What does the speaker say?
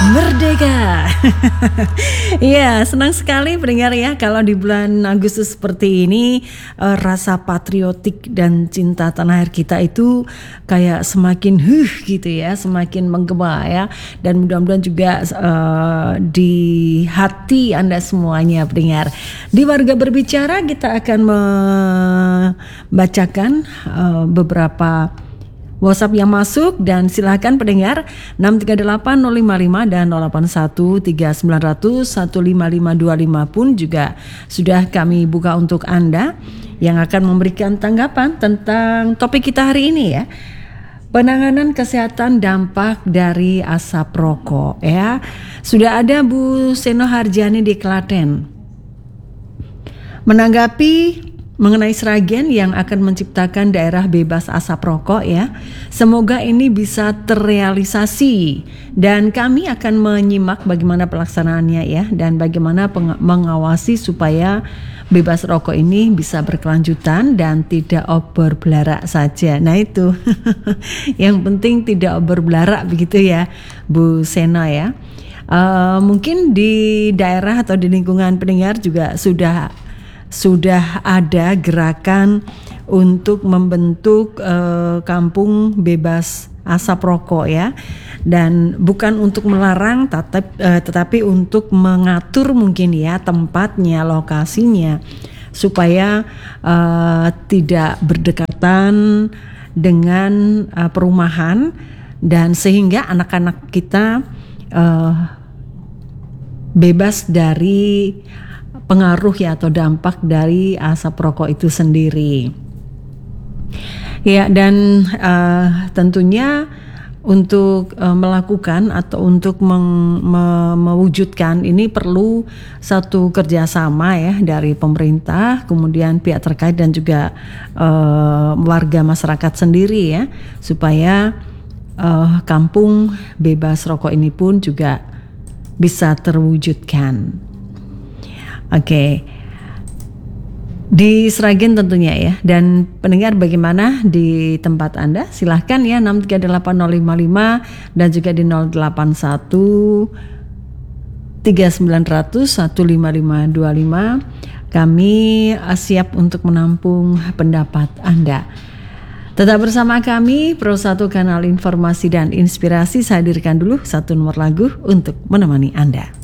Merdeka. Ya, senang sekali pendengar ya kalau di bulan Agustus seperti ini rasa patriotik dan cinta tanah air kita itu kayak semakin gitu ya, semakin menggema ya. Dan mudah-mudahan juga di hati Anda semuanya pendengar. Di Warga Berbicara kita akan membacakan beberapa WhatsApp yang masuk dan silakan pendengar 638-055 dan 081-3900-15525 pun juga sudah kami buka untuk Anda yang akan memberikan tanggapan tentang topik kita hari ini ya. Penanganan kesehatan dampak dari asap rokok ya. Sudah ada Bu Seno Harjani di Klaten. Menanggapi mengenai Sragen yang akan menciptakan daerah bebas asap rokok ya. Semoga ini bisa terrealisasi dan kami akan menyimak bagaimana pelaksanaannya ya dan bagaimana mengawasi supaya bebas rokok ini bisa berkelanjutan dan tidak ober-belarak saja. Nah itu yang penting tidak ober-belarak begitu ya Bu Sena ya. Mungkin di daerah atau di lingkungan pendengar juga sudah ada gerakan untuk membentuk kampung bebas asap rokok ya, dan bukan untuk melarang tetapi untuk mengatur mungkin ya tempatnya, lokasinya supaya tidak berdekatan dengan perumahan dan sehingga anak-anak kita bebas dari pengaruh ya atau dampak dari asap rokok itu sendiri. Ya dan tentunya untuk melakukan atau untuk mewujudkan ini perlu satu kerjasama ya dari pemerintah, kemudian pihak terkait dan juga warga masyarakat sendiri ya supaya kampung bebas rokok ini pun juga bisa terwujudkan. Oke, di Sragen tentunya ya. Dan pendengar bagaimana di tempat Anda? Silahkan ya 638-055 dan juga di 081-3900-15525. Kami siap untuk menampung pendapat Anda. Tetap bersama kami, Pro 1 Kanal Informasi dan Inspirasi. Saya hadirkan dulu satu nomor lagu untuk menemani Anda.